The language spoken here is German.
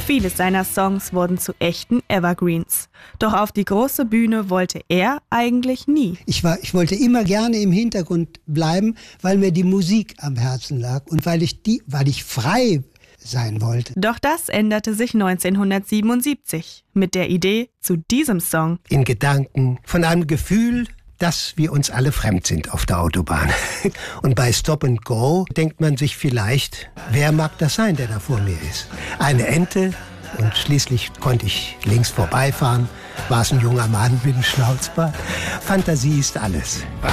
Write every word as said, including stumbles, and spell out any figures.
Viele seiner Songs wurden zu echten Evergreens. Doch auf die große Bühne wollte er eigentlich nie. Ich, war, ich wollte immer gerne im Hintergrund bleiben, weil mir die Musik am Herzen lag und weil ich, die, weil ich frei sein wollte. Doch das änderte sich neunzehnhundertsiebenundsiebzig mit der Idee zu diesem Song. In Gedanken von einem Gefühl, dass wir uns alle fremd sind auf der Autobahn. Und bei Stop and Go denkt man sich vielleicht, wer mag das sein, der da vor mir ist? Eine Ente, und schließlich konnte ich links vorbeifahren, war es ein junger Mann mit einem Schnauzbart. Fantasie ist alles.